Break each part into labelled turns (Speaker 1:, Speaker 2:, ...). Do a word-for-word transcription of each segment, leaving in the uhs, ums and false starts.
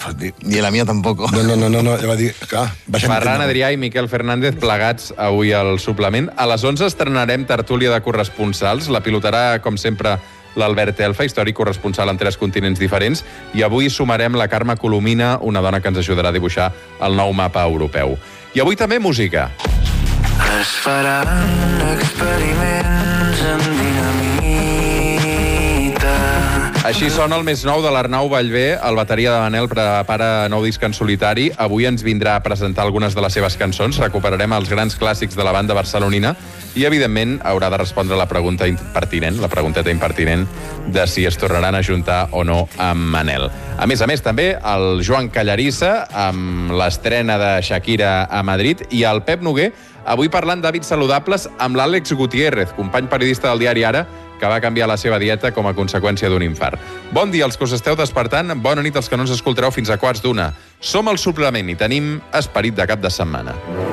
Speaker 1: sortir. Ni la mia tampoc.
Speaker 2: No, no, no, no, no. Ja va dir, clar,
Speaker 3: Ferran Adrià i Miquel Fernández plegats avui al suplement. A les onze estrenarem tertúlia de corresponsals. La pilotarà, com sempre, l'Albert Elfa, històric corresponsal en tres continents diferents, i avui sumarem la Carme Colomina, una dona que ens ajudarà a dibuixar el nou mapa europeu. I avui també música.
Speaker 4: Es faran experiments amb dinamita.
Speaker 3: Així sona el més nou de l'Arnau Ballbé. El bateria de Manel prepara nou disc en solitari. Avui ens vindrà a presentar algunes de les seves cançons. Recuperarem els grans clàssics de la banda barcelonina i, evidentment, haurà de respondre la pregunta impertinent, la pregunteta impertinent de si es tornaran a juntar o no amb Manel. A més a més, també, el Joan Callarissa, amb l'estrena de Shakira a Madrid, i el Pep Noguer, avui parlant d'hàbits saludables amb l'Àlex Gutiérrez, company periodista del diari Ara, que va canviar la seva dieta com a conseqüència d'un infart. Bon dia als que us esteu despertant, bona nit als que no ens escoltareu fins a quarts d'una. Som al suplement i tenim esperit de cap de setmana.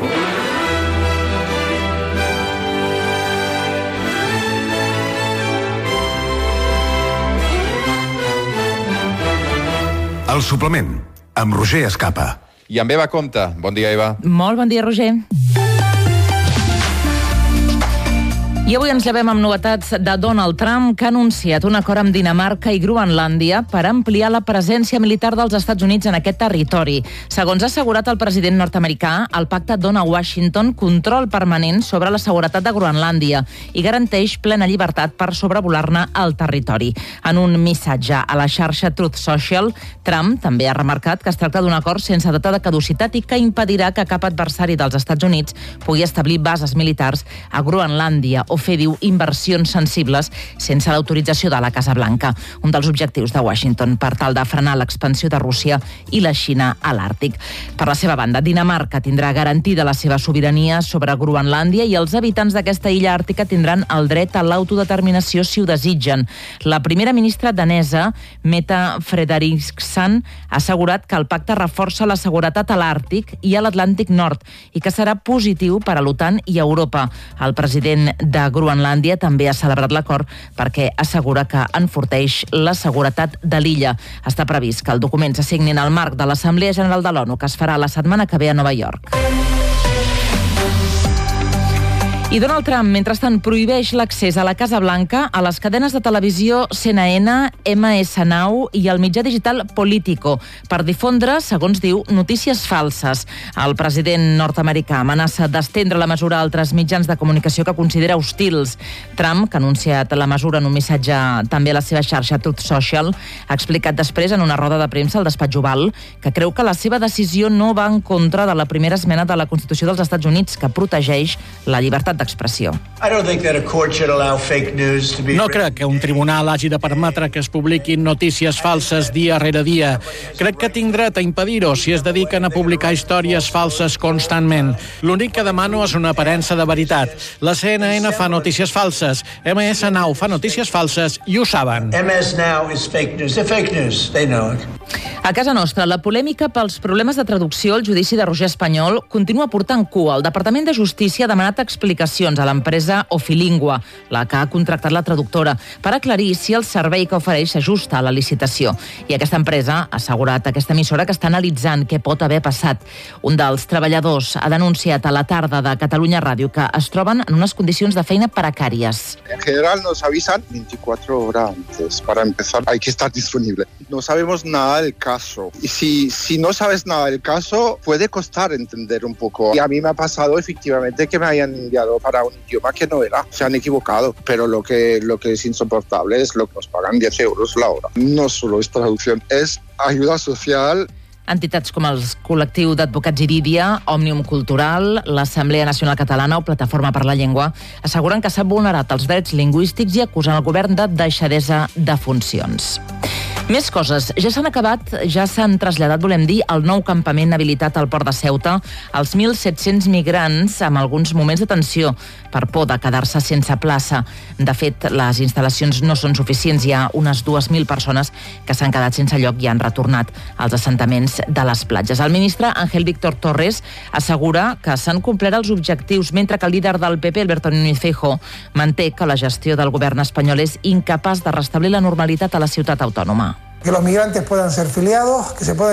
Speaker 5: El suplement, amb Roger Escapa.
Speaker 3: I amb Eva Compte. Bon dia, Eva.
Speaker 6: Molt bon dia, Roger. I avui ens llevem amb novetats de Donald Trump, que ha anunciat un acord amb Dinamarca i Groenlàndia per ampliar la presència militar dels Estats Units en aquest territori. Segons ha assegurat el president nord-americà, el pacte dona a Washington control permanent sobre la seguretat de Groenlàndia i garanteix plena llibertat per sobrevolar-ne el territori. En un missatge a la xarxa Truth Social, Trump també ha remarcat que es tracta d'un acord sense data de caducitat i que impedirà que cap adversari dels Estats Units pugui establir bases militars a Groenlàndia o fer, diu, inversions sensibles sense l'autorització de la Casa Blanca, un dels objectius de Washington per tal de frenar l'expansió de Rússia i la Xina a l'Àrtic. Per la seva banda, Dinamarca tindrà garantida la seva sobirania sobre Groenlàndia i els habitants d'aquesta illa àrtica tindran el dret a l'autodeterminació si ho desitgen. La primera ministra danesa, Mette Frederiksen, ha assegurat que el pacte reforça la seguretat a l'Àrtic i a l'Atlàntic Nord i que serà positiu per a l'OTAN i Europa. El president de Groenlàndia també ha celebrat l'acord perquè assegura que enforteix la seguretat de l'illa. Està previst que el document se signi en el marc de l'Assemblea General de l'ONU, que es farà la setmana que ve a Nova York. I Donald Trump, mentrestant, prohibeix l'accés a la Casa Blanca a les cadenes de televisió C N N, M S Now i el mitjà digital Politico per difondre, segons diu, notícies falses. El president nord-americà amenaça d'estendre la mesura a altres mitjans de comunicació que considera hostils. Trump, que ha anunciat la mesura en un missatge també a la seva xarxa Truth Social, ha explicat després en una roda de premsa al despatx Oval que creu que la seva decisió no va en contra de la primera esmena de la Constitució dels Estats Units que protegeix la llibertat d'expressió.
Speaker 7: No crec que un tribunal hagi de permetre que es publiquin notícies falses dia rere dia. Crec que tinc dret a impedir-ho si es dediquen a publicar històries falses constantment. L'únic que demano és una aparença de veritat. La C N N fa notícies falses, M S Now fa notícies falses i ho saben.
Speaker 8: M S Now is fake news. They're fake news. They know it.
Speaker 6: A casa nostra, la polèmica pels problemes de traducció al judici de Roger Espanyol continua portant cua. El Departament de Justícia ha demanat explicacions a l'empresa Ofilingua, la que ha contractat la traductora, per aclarir si el servei que ofereix s'ajusta a la licitació. I aquesta empresa ha assegurat a aquesta emissora que està analitzant què pot haver passat. Un dels treballadors ha denunciat a la tarda de Catalunya Ràdio que es troben en unes condicions de feina precàries.
Speaker 9: En general nos avisan veinticuatro horas antes. Para empezar hay que estar disponible. No sabemos nada del caso. Y si, si no sabes nada del caso, puede costar entender un poco. Y a mí me ha pasado efectivamente que me hayan enviado para un idioma que no era. Se han equivocado. Pero lo que, lo que es insoportable es lo que nos pagan diez euros la hora. No solo es traducción, es ayuda social.
Speaker 6: Entitats com el col·lectiu d'advocats Irídia, Òmnium Cultural, l'Assemblea Nacional Catalana o Plataforma per la Llengua asseguren que s'ha vulnerat els drets lingüístics i acusen el govern de deixadesa de funcions. Més coses. Ja s'han acabat, ja s'han traslladat, volem dir, al nou campament habilitat al port de Ceuta als mil set-cents migrants amb alguns moments de tensió per por de quedar-se sense plaça. De fet, les instal·lacions no són suficients. Hi ha unes dues mil persones que s'han quedat sense lloc i han retornat als assentaments de les platges. El ministre Ángel Víctor Torres assegura que s'han complert els objectius, mentre que el líder del P P, Alberto Núñez Feijóo, manté que la gestió del govern espanyol és incapaç de restablir la normalitat a la ciutat autònoma.
Speaker 10: Que los migrantes puedan ser filiados, que se puedan